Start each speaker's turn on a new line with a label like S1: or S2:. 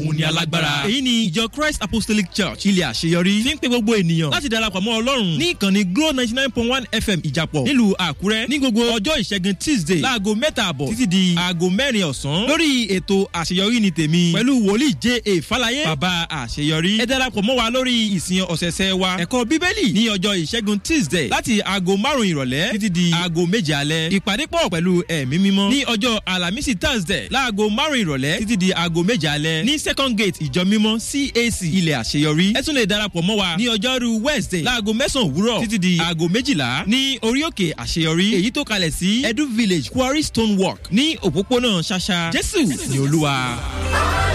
S1: òun ni alágbára. èyí ni ìjọ Christ Apostolic Church ilé àṣeyọrí fi ń pe gbogbo ènìyàn láti darapọ̀ mọ́ Ọlọ́run ní ìkànnì Glo 99.1 FM Ìjàpọ̀ nílùú Àkúrẹ́ ní gbogbo ọjọ́ ìṣẹ́gun Tuesday láago 3:00 títí di aago 4 ọ̀sán lórí ètò àṣeyọrí ni tèmi pẹ̀lú wòlíì J.A. Fáláyé bàbá àṣeyọrí. ẹ darapọ̀ mọ́ wa lórí ìsìn ọ̀sẹ̀ẹ̀sẹ̀ wa ẹ̀kọ́ Bíbélì ní ọjọ́ ìṣẹ́gun Tuesday láti aago 5 ìrọ̀lẹ́ títí di aago 7 alẹ́. ìpàdé pọ̀ pẹ̀lú ẹ̀mí mímọ́ ní ọjọ́ Àlàmísì Thursday láago 5 ìrọ̀lẹ́ títí di aago 7 alẹ́ ní Second Gate ìjọ mímọ́ CAC ilẹ̀ àṣeyọrí. ẹ tún lè darapọ̀ mọ́ wa ní ọjọ́rú Wednesday láago 9 òwúrọ̀ títí di aago 12 ní orí òkè àṣeyọrí èyí tó kalẹ̀ sí Edu Village Quarry Stone Walk ní òpópónà Ṣàṣà. Jésù ni Olúwa.